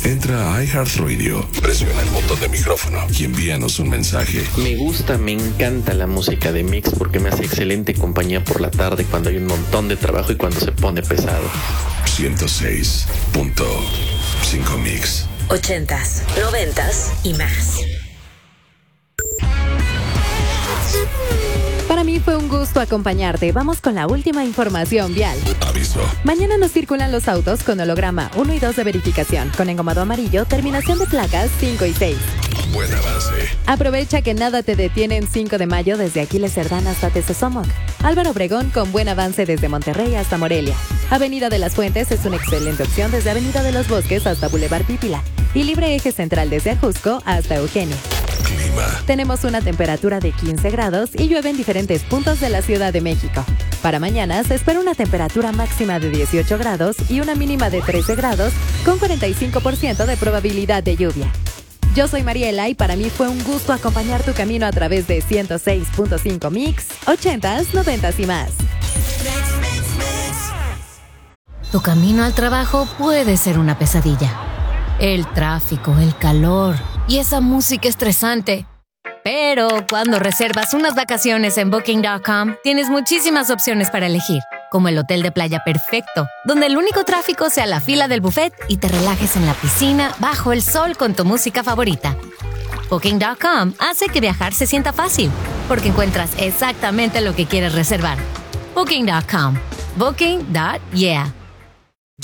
Entra a iHeartRadio, presiona el botón de micrófono y envíanos un mensaje. Me gusta, me encanta la música de Mix porque me hace excelente compañía por la tarde cuando hay un montón de trabajo y cuando se pone pesado. 106.5 Mix. 80s, 90s y más. Para mí fue un gusto acompañarte. Vamos con la última información vial. Aviso. Mañana nos circulan los autos con holograma 1 y 2 de verificación, con engomado amarillo, terminación de placas 5 y 6. Buen avance. Aprovecha que nada te detiene en 5 de mayo desde Aquiles Cerdán hasta Tezosomoc. Álvaro Obregón con buen avance desde Monterrey hasta Morelia. Avenida de las Fuentes es una excelente opción desde Avenida de los Bosques hasta Boulevard Pípila. Y libre eje central desde Ajusco hasta Eugenia. Clima. Tenemos una temperatura de 15 grados y llueve en diferentes puntos de la Ciudad de México. Para mañana se espera una temperatura máxima de 18 grados y una mínima de 13 grados con 45% de probabilidad de lluvia. Yo soy Mariela y para mí fue un gusto acompañar tu camino a través de 106.5 Mix, 80s, 90s y más. Tu camino al trabajo puede ser una pesadilla. El tráfico, el calor y esa música estresante. Pero cuando reservas unas vacaciones en Booking.com, tienes muchísimas opciones para elegir, como el hotel de playa perfecto, donde el único tráfico sea la fila del buffet y te relajes en la piscina bajo el sol con tu música favorita. Booking.com hace que viajar se sienta fácil, porque encuentras exactamente lo que quieres reservar. Booking.com. Booking.yeah.